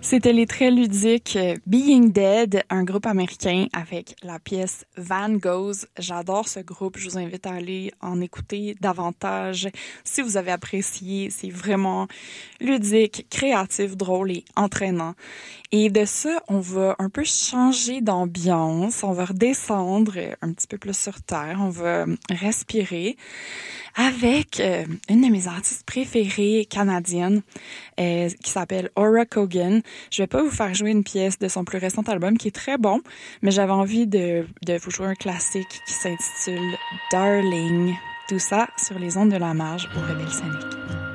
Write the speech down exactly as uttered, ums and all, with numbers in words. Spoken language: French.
C'était les très ludiques Being Dead, un groupe américain avec la pièce Van Goghs. J'adore ce groupe, je vous invite à aller en écouter davantage si vous avez apprécié. C'est vraiment ludique, créatif, drôle et entraînant. Et de ça, on va un peu changer d'ambiance, on va redescendre un petit peu plus sur terre, on va respirer avec euh, une de mes artistes préférées canadiennes euh, qui s'appelle Aura Cogan. Je vais pas vous faire jouer une pièce de son plus récent album qui est très bon, mais j'avais envie de, de vous jouer un classique qui s'intitule Darling. Tout ça sur les ondes de la marge au Rebelle Sonique.